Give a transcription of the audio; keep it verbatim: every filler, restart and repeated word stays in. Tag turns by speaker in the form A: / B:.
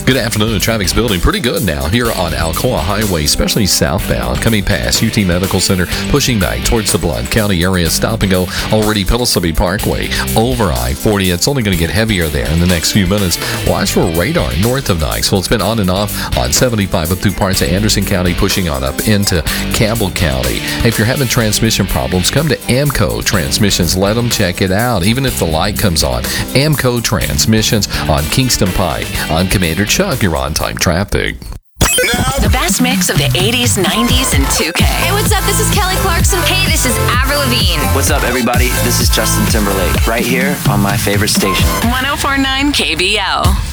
A: Good afternoon. Traffic's building pretty good now here on Alcoa Highway, especially southbound, coming past U T Medical Center, pushing back towards the Blount County area. Stop and go already Pillsbury Parkway over I forty. It's only going to get heavier there in the next few minutes. Watch for radar north of Nikesville. It's been on and off on seventy-five up through parts of Anderson County, pushing on up into Campbell County. If you're having transmission problems, come to AMCO Transmissions. Let them check it out, even if the light comes on. AMCO Transmissions on Kingston Pike. I'm Commander Chuck. You're on time traffic.
B: The best mix of the eighties, nineties, and two K.
C: Hey, what's up? This is Kelly Clarkson.
D: Hey, this is Avril Lavigne.
E: What's up, everybody? This is Justin Timberlake, right here on my favorite station.
B: one oh four point nine K B L.